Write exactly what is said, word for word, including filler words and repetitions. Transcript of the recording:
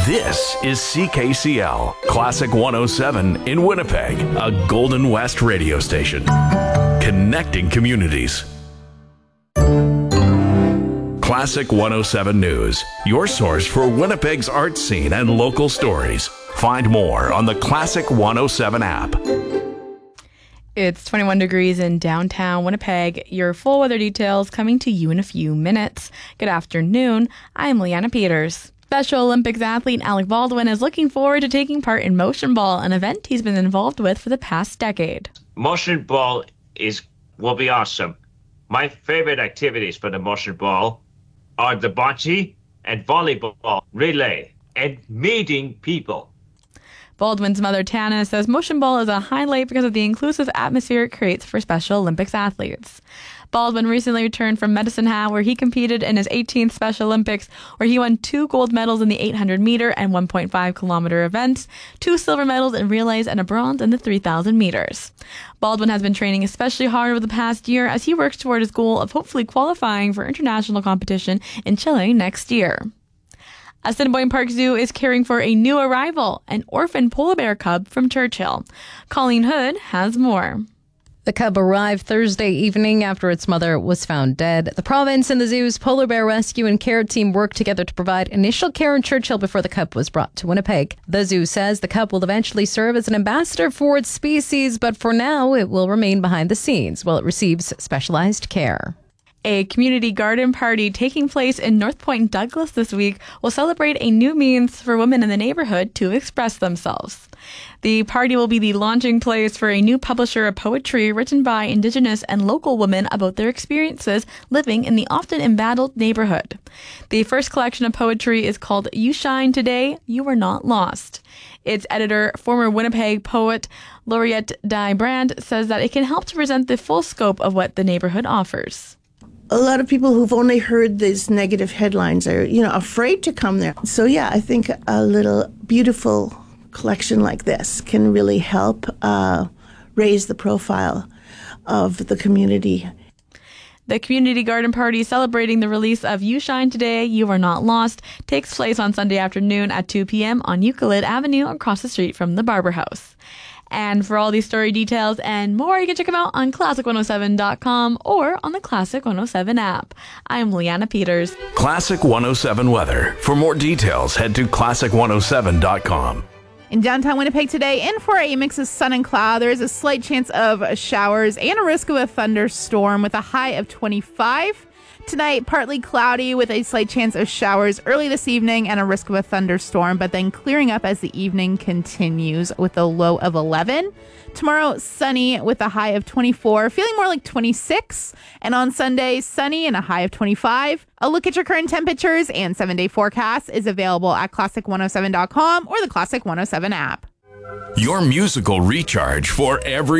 This is C K C L, Classic one oh seven in Winnipeg, a Golden West radio station. Connecting communities. Classic one oh seven News, your source for Winnipeg's art scene and local stories. Find more on the Classic one oh seven app. It's twenty-one degrees in downtown Winnipeg. Your full weather details coming to you in a few minutes. Good afternoon. I'm Leanna Peters. Special Olympics athlete Alec Baldwin is looking forward to taking part in Motion Ball, an event he's been involved with for the past decade. Motion Ball is will be awesome. My favorite activities for the Motion Ball are the bocce and volleyball relay and meeting people. Baldwin's mother, Tana, says Motion Ball is a highlight because of the inclusive atmosphere it creates for Special Olympics athletes. Baldwin recently returned from Medicine Hat, where he competed in his eighteenth Special Olympics, where he won two gold medals in the eight hundred meter and one point five kilometer events, two silver medals in relays, and a bronze in the three thousand meters. Baldwin has been training especially hard over the past year as he works toward his goal of hopefully qualifying for international competition in Chile next year. Assiniboine Park Zoo is caring for a new arrival, an orphan polar bear cub from Churchill. Colleen Hood has more. The cub arrived Thursday evening after its mother was found dead. The province and the zoo's polar bear rescue and care team worked together to provide initial care in Churchill before the cub was brought to Winnipeg. The zoo says the cub will eventually serve as an ambassador for its species, but for now it will remain behind the scenes while it receives specialized care. A community garden party taking place in North Point, Douglas this week will celebrate a new means for women in the neighborhood to express themselves. The party will be the launching place for a new publisher of poetry written by Indigenous and local women about their experiences living in the often embattled neighborhood. The first collection of poetry is called You Shine Today, You Are Not Lost. Its editor, former Winnipeg poet Laureate Di Brand, says that it can help to present the full scope of what the neighborhood offers. A lot of people who've only heard these negative headlines are, you know, afraid to come there. So, yeah, I think a little beautiful collection like this can really help uh, raise the profile of the community. The community garden party celebrating the release of You Shine Today, You Are Not Lost takes place on Sunday afternoon at two p.m. on Euclid Avenue across the street from the Barber House. And for all these story details and more, you can check them out on classic one oh seven dot com or on the Classic one oh seven app. I'm Leanna Peters. Classic one oh seven weather. For more details, head to classic one oh seven dot com. In downtown Winnipeg today, in for a mix of sun and cloud, there is a slight chance of showers and a risk of a thunderstorm with a high of twenty-five. Tonight, partly cloudy with a slight chance of showers early this evening and a risk of a thunderstorm, but then clearing up as the evening continues with a low of eleven. Tomorrow, sunny with a high of twenty-four, feeling more like twenty-six. And on Sunday, sunny and a high of twenty-five. A look at your current temperatures and seven-day forecast is available at classic one oh seven dot com or the Classic one oh seven app. Your musical recharge for every